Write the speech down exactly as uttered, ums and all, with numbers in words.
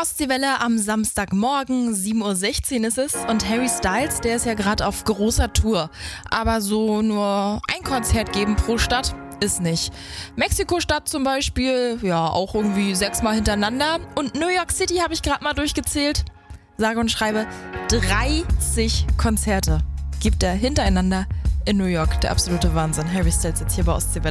Ostseewelle am Samstagmorgen, sieben Uhr sechzehn ist es. Und Harry Styles, der ist ja gerade auf großer Tour. Aber so nur ein Konzert geben pro Stadt ist nicht. Mexiko-Stadt zum Beispiel, ja, auch irgendwie sechsmal hintereinander. Und New York City habe ich gerade mal durchgezählt. Sage und schreibe, dreißig Konzerte gibt er hintereinander in New York. Der absolute Wahnsinn. Harry Styles jetzt hier bei Ostseewelle.